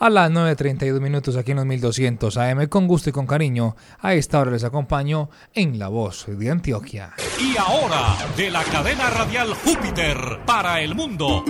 A las 9:32 aquí en los 1200 AM, con gusto y con cariño. A esta hora les acompaño en La Voz de Antioquia. Y ahora, de la cadena radial Júpiter para el mundo,